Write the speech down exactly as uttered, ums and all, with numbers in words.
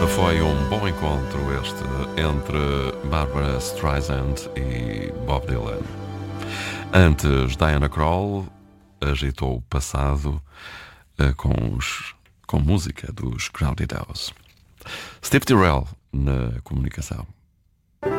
Foi um bom encontro este entre Barbra Streisand e Bob Dylan. Antes, Diana Krall agitou o passado uh, com, os, com música dos Crowded House. Steve Tyrrell na comunicação.